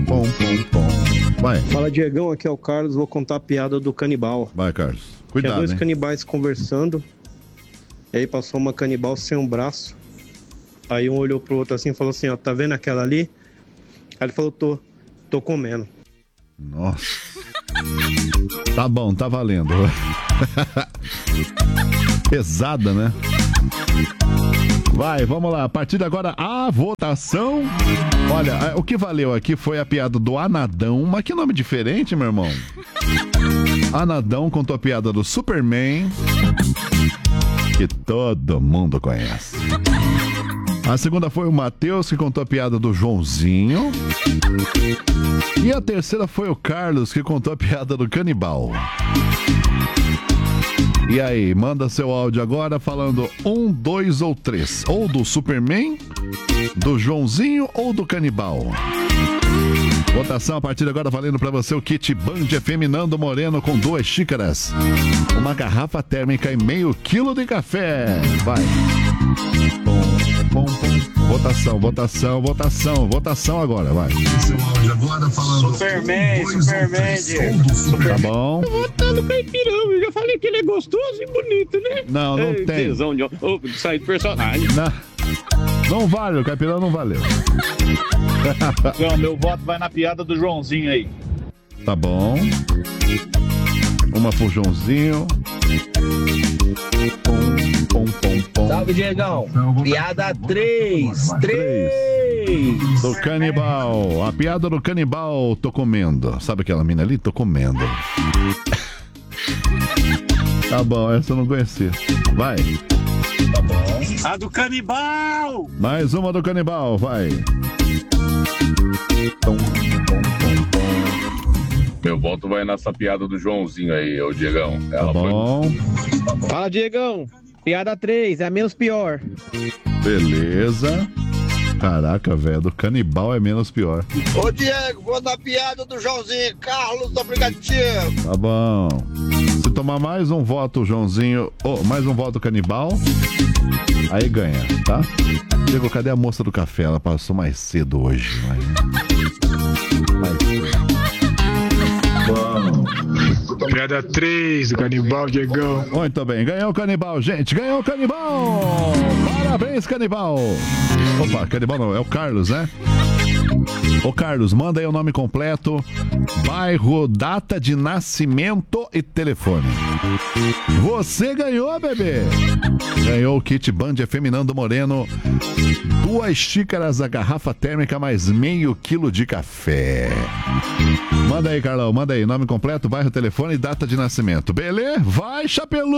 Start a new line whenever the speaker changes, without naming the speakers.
Pom, pom, pom. Vai.
Fala, Diegão, aqui é o Carlos, vou contar a piada do canibal.
Vai, Carlos. Cuidado,
Tinha dois
hein?
canibais conversando, e aí passou uma canibal sem um braço. Aí um olhou pro outro assim e falou assim, ó, tá vendo aquela ali? Aí ele falou, tô comendo.
Nossa. Tá bom, tá valendo. Pesada, né? Vai, vamos lá. A partir de agora, a votação. Olha, o que valeu aqui foi a piada do Anadão. Mas que nome diferente, meu irmão. Anadão contou a piada do Superman, que todo mundo conhece. A segunda foi o Matheus, que contou a piada do Joãozinho. E a terceira foi o Carlos, que contou a piada do canibal. E aí, manda seu áudio agora falando 1, 2 ou 3. Ou do Superman, do Joãozinho ou do canibal. Votação a partir de agora valendo pra você o kit Band FM Nando Moreno com 2 xícaras, uma garrafa térmica e meio quilo de café. Vai. Bom, bom, bom. Votação agora, vai.
Superman,
Tá bom.
Tô votando Caipirão, eu já falei que ele é gostoso e bonito, né?
Não tem.
Tesão de sair do personagem.
Não vale, o Caipirão não valeu.
Não, meu voto vai na piada do Joãozinho aí.
Tá bom. Uma pro Joãozinho. Pom.
Salve, Diegão. Piada 3.
Do canibal. A piada do canibal, tô comendo. Sabe aquela mina ali? Tô comendo. Tá bom, essa eu não conhecia. Vai.
Tá bom.
A do canibal!
Mais uma do canibal, vai. Tom.
Meu voto vai nessa piada do Joãozinho aí, ô Diegão.
Tá bom.
Fala, Diegão. Piada 3, é a menos pior.
Beleza. Caraca, velho, do canibal é menos pior.
Ô Diego, vou dar piada do Joãozinho, Carlos do aplicativo.
Tá bom. Se tomar mais um voto, Joãozinho, mais um voto canibal, aí ganha, tá? Diego, cadê a moça do café? Ela passou mais cedo hoje.
Piada 3 do canibal, Diegão.
Muito bem, ganhou o canibal, gente. Ganhou o canibal. Parabéns, canibal. Opa, canibal não, é o Carlos, né? Ô Carlos, manda aí o nome completo, bairro, data de nascimento e telefone. Você ganhou, bebê! Ganhou o kit Band FM Nando Moreno, 2 xícaras da garrafa térmica mais meio quilo de café. Manda aí, Carlão, manda aí, nome completo, bairro, telefone e data de nascimento. Beleza? Vai, chapelu!